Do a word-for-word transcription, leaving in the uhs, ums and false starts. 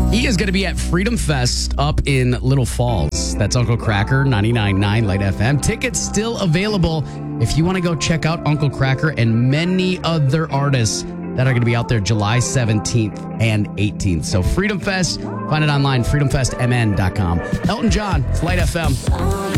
He is going to be at Freedom Fest up in Little Falls. That's Uncle Kracker, ninety-nine point nine Light F M. Tickets still available if you want to go check out Uncle Kracker and many other artists that are going to be out there July seventeenth and eighteenth. So Freedom Fest, find it online, freedom fest m n dot com. Elton John, Light F M.